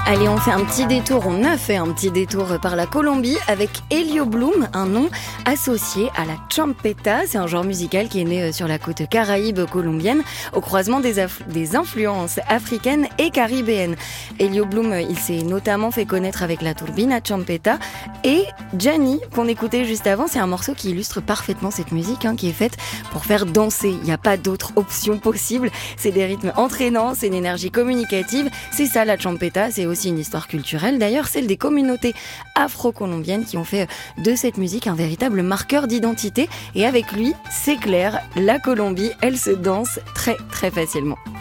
Allez, on fait un petit détour, on a fait un petit détour par la Colombie avec Elio Blum, un nom associé à la champeta. C'est un genre musical qui est né sur la côte caraïbe colombienne, au croisement des influences africaines et caribéennes. Elio Blum, il s'est notamment fait connaître avec la turbina champeta et Gianni, qu'on écoutait juste avant. C'est un morceau qui illustre parfaitement cette musique, qui est faite pour faire danser. Il n'y a pas d'autre option possible. C'est des rythmes entraînants, c'est une énergie communicative. C'est ça la champeta, c'est aussi une histoire culturelle, d'ailleurs celle des communautés afro-colombiennes qui ont fait de cette musique un véritable marqueur d'identité. Et avec lui, c'est clair, la Colombie, elle se danse très très facilement.